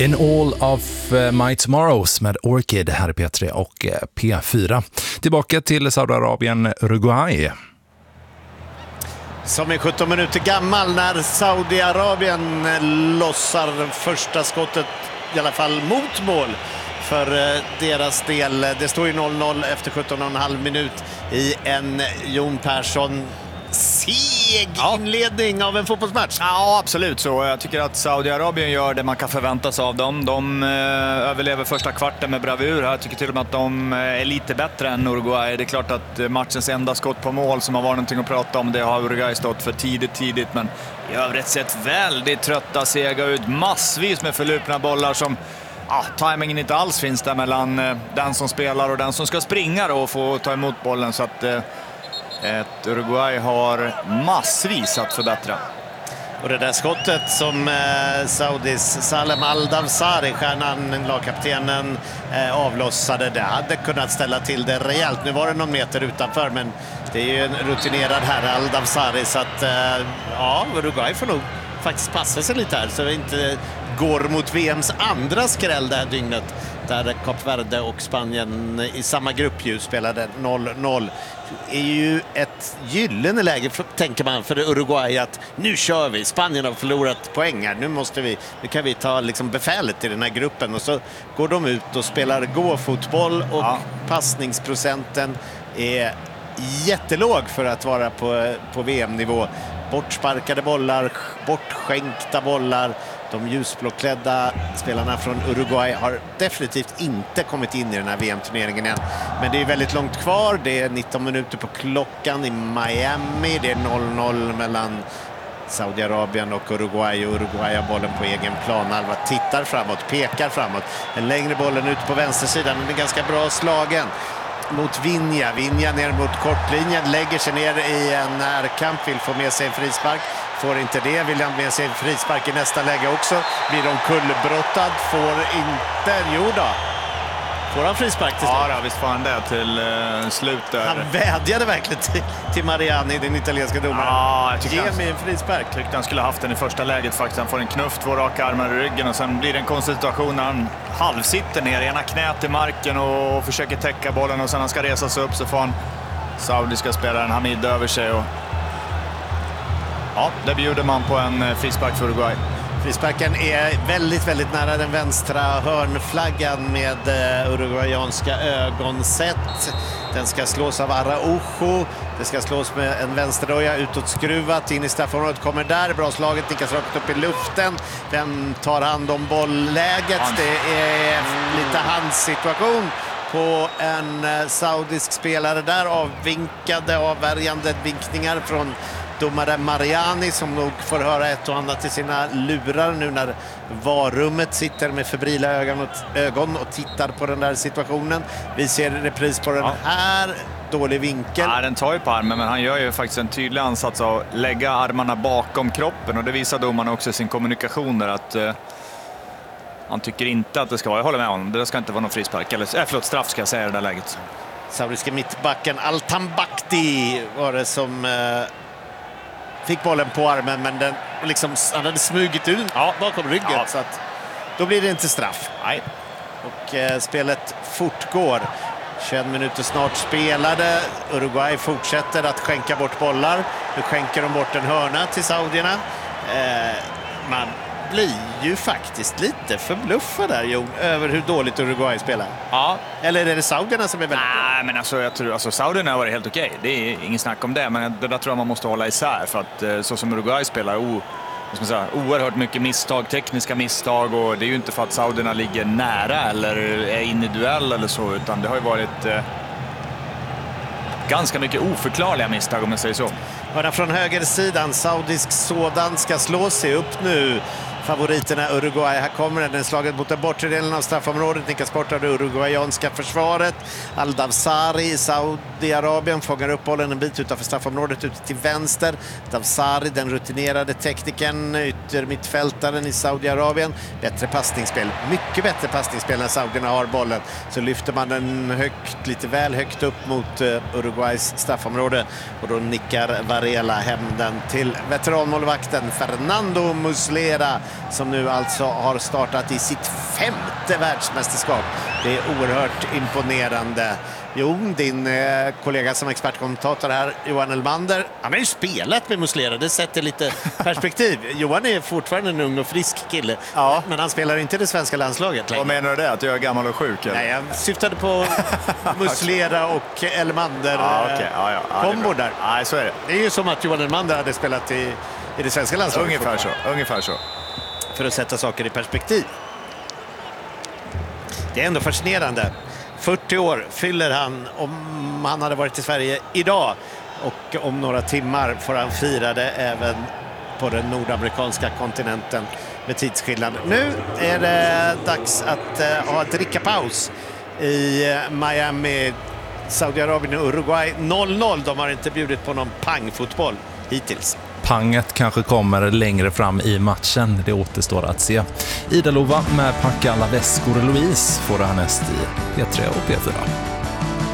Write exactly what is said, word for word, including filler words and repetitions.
In All of My Tomorrows med Orchid här i P tre och P fyra. Tillbaka till Saudiarabien, Uruguay. Som är sjutton minuter gammal när Saudiarabien lossar första skottet, i alla fall mot mål för deras del. Det står ju noll noll efter sjutton och en halv minut i en Jon Persson seg inledning av en fotbollsmatch. Ja, absolut så. Jag tycker att Saudiarabien gör det man kan förvänta sig av dem. De eh, överlever första kvarten med bravur. Jag tycker till och med att de är lite bättre än Uruguay. Det är klart att matchens enda skott på mål som har varit någonting att prata om, det har Uruguay stått för tidigt, tidigt. Men i övrigt sett väldigt trötta, sega ut. Massvis med förlupna bollar som... Ja, timingen inte alls finns där mellan eh, den som spelar och den som ska springa och få ta emot bollen. Så att... Eh, Ett Uruguay har massvis att förbättra. Och det där skottet som eh, Saudis Salem Al-Dawsari, stjärnan, lagkaptenen, eh, avlossade, det hade kunnat ställa till det rejält. Nu var det någon meter utanför, men det är ju en rutinerad herre, Al-Dawsari, så att eh, ja, Uruguay får nog faktiskt passa sig lite här så det inte går mot V M:s andra skräll det här dygnet, där Kap Verde och Spanien i samma grupp ju spelade noll noll. Det är ju ett gyllene läge, för, tänker man, för Uruguay att nu kör vi. Spanien har förlorat poäng här. Nu måste vi, nu kan vi ta liksom befälet i den här gruppen. Och så går de ut och spelar gå-fotboll och ja. Passningsprocenten är jättelåg för att vara på, på V M-nivå. Bortsparkade bollar, bortskänkta bollar. De ljusblåklädda spelarna från Uruguay har definitivt inte kommit in i den här V M-turneringen än. Men det är väldigt långt kvar. Det är nitton minuter på klockan i Miami. Det är noll noll mellan Saudiarabien och Uruguay. Och Uruguay har bollen på egen plan. Alva tittar framåt, pekar framåt. En längre bollen ut på vänstersidan. Den är ganska bra slagen mot Vinja. Vinja ner mot kortlinjen, lägger sig ner i en närkamp, vill få med sig en frispark. Får inte det, vill han med sig en frispark i nästa läge också. Blir de kullbrottad, får inte, jo då. Får han frispark till slut? Ja, då, visst får han det till uh, slut där. Han vädjade verkligen till, till Mariani, den italienska domaren. Ja, Ge mig en frispark. Jag tyckte han skulle ha haft den i första läget faktiskt. Han får en knuff, två raka armar i ryggen och sen blir det en konstig situation när han halvsitter ner, ena knät i marken och försöker täcka bollen och sen han ska resa sig upp så får han saudiska spelaren Hamid över sig och ja, där bjuder man på en frispark för Uruguay. Frisparken är väldigt, väldigt nära den vänstra hörnflaggan med uh, uruguayanska ögonsätt. Den ska slås av Araujo. Det ska slås med en vänsterröja utåt skruvat. In i straffområdet kommer där. Bra slaget, nickas rakt upp i luften. Vem tar hand om bollläget? Det är lite handsituation på en uh, saudisk spelare där. Avvinkade, avvärjande vinkningar från domare Mariani som nog får höra ett och annat i sina lurar nu när varummet sitter med febrila ögon och, ögon och tittar på den där situationen. Vi ser repris på den här. Dålig vinkel. Ja, den tar ju på armen, men han gör ju faktiskt en tydlig ansats av att lägga armarna bakom kroppen och det visar domarna också i sin kommunikation där att eh, han tycker inte att det ska vara, jag håller med honom, det ska inte vara någon frispark eller äh, förlåt, straff ska jag säga i det där läget. Saudiska mittbacken Al-Tambakti var det som eh, fick bollen på armen, men den liksom, han hade smugit ut ja. bakom ryggen ja. så att då blir det inte straff. Nej. Och eh, spelet fortgår. tjugoett minuter snart spelade. Uruguay fortsätter att skänka bort bollar. Nu skänker de bort en hörna till saudierna. Eh, man blir ju faktiskt lite förbluffad där, Jon, över hur dåligt Uruguay spelar. Ja. Eller är det saudierna som är väldigt bra? Nej, men alltså jag tror alltså saudierna var det helt okej. Det är ingen snack om det, men det där tror jag man måste hålla isär för att så som Uruguay spelar o, vad ska man säga, oerhört mycket misstag, tekniska misstag och det är ju inte för att saudierna ligger nära eller är inne i duell eller så, utan det har ju varit eh, ganska mycket oförklarliga misstag om man säger så. Hörna från högersidan, saudisk sådan, ska slå sig upp nu. Favoriterna Uruguay, här kommer den, den slaget mot den bortre delen av straffområdet, nickas bort av det uruguayanska försvaret. Al-Dawsari i Saudiarabien fångar upp bollen en bit utanför straffområdet ute till vänster. Dawsari, den rutinerade tekniken, ytter mittfältaren i Saudiarabien. Bättre passningsspel, mycket bättre passningsspel när saudierna har bollen. Så lyfter man den högt, lite väl högt upp mot uh, Uruguays straffområde och då nickar Varela hem den till veteranmålvakten Fernando Muslera. som nu alltså har startat i sitt femte världsmästerskap. Det är oerhört imponerande. Jo, din eh, kollega som expertkommentator här, Johan Elmander, han har ju spelat med Muslera, det sätter lite perspektiv. Johan är fortfarande en ung och frisk kille, ja. men han spelar inte i det svenska landslaget längre. Vad menar du det? Att jag är gammal och sjuk? Eller? Nej, jag syftade på Muslera och Elmander ja, okay. ja, ja. ja, kombo där. Nej, så är det. Det är ju som att Johan Elmander hade spelat i, i det svenska landslaget. Ungefär så, ungefär så. För att sätta saker i perspektiv. Det är ändå fascinerande. fyrtio år fyller han om han hade varit i Sverige idag. Och om några timmar får han fira det även på den nordamerikanska kontinenten med tidsskillnad. Nu är det dags att uh, ha ett drickapaus i Miami, Saudiarabien och Uruguay. noll noll, de har inte bjudit på någon pangfotboll hittills. Panget kanske kommer längre fram i matchen, det återstår att se. Ida Lova med Packa alla väskor och Louise får det härnäst i P tre och P fyra.